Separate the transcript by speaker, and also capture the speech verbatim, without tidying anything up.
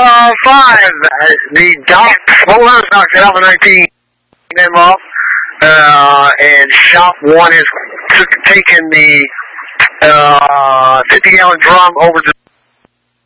Speaker 1: uh, five, the Doc Spoilers knocked it off a nineteen them off, uh, and Shop one has taken the uh, fifty gallon drum over to